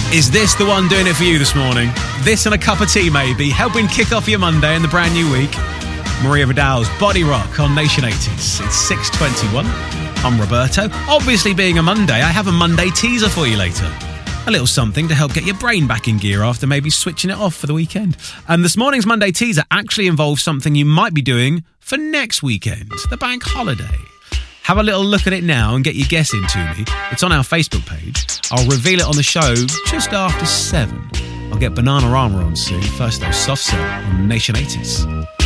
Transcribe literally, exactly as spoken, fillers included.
Is this the one doing it for you this morning? This and a cup of tea, maybe, helping kick off your Monday and the brand new week. Maria Vidal's Body Rock on Nation eighties. It's six twenty-one. I'm Roberto. Obviously, being a Monday, I have a Monday teaser for you later. A little something to help get your brain back in gear after maybe switching it off for the weekend. And this morning's Monday teaser actually involves something you might be doing for next weekend, the bank holiday. Have a little look at it now and get your guess into me. It's on our Facebook page. I'll reveal it on the show just after seven. I'll get Banana Rama on soon. First though, Soft Cell on Nation eighties.